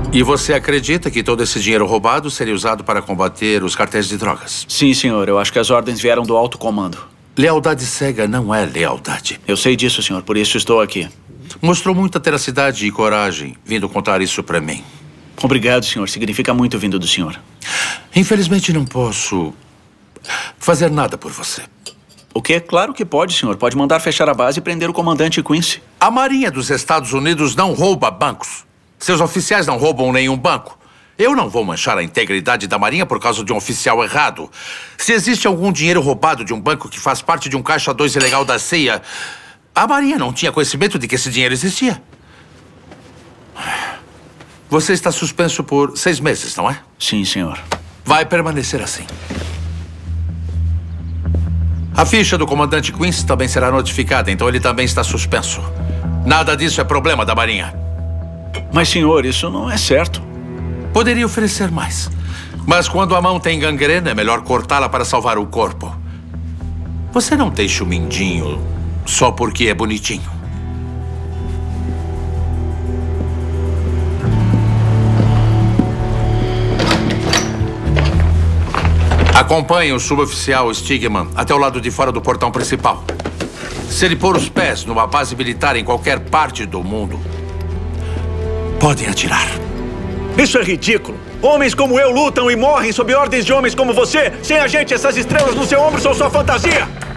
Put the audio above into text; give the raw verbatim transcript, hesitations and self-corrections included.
E você acredita que todo esse dinheiro roubado seria usado para combater os cartéis de drogas? Sim, senhor. Eu acho que as ordens vieram do alto comando. Lealdade cega não é lealdade. Eu sei disso, senhor. Por isso estou aqui. Mostrou muita tenacidade e coragem vindo contar isso para mim. Obrigado, senhor. Significa muito vindo do senhor. Infelizmente não posso fazer nada por você. O quê? Claro que pode, senhor. Pode mandar fechar a base e prender o comandante Quincy. A Marinha dos Estados Unidos não rouba bancos. Seus oficiais não roubam nenhum banco. Eu não vou manchar a integridade da Marinha por causa de um oficial errado. Se existe algum dinheiro roubado de um banco que faz parte de um caixa dois ilegal da C I A, a Marinha não tinha conhecimento de que esse dinheiro existia. Você está suspenso por seis meses, não é? Sim, senhor. Vai permanecer assim. A ficha do comandante Quincy também será notificada, então ele também está suspenso. Nada disso é problema da Marinha. Mas, senhor, isso não é certo. Poderia oferecer mais. Mas quando a mão tem gangrena, é melhor cortá-la para salvar o corpo. Você não deixa o mindinho só porque é bonitinho. Acompanhe o suboficial Stigman até o lado de fora do portão principal. Se ele pôr os pés numa base militar em qualquer parte do mundo, podem atirar. Isso é ridículo. Homens como eu lutam e morrem sob ordens de homens como você. Sem a gente, essas estrelas no seu ombro são só fantasia.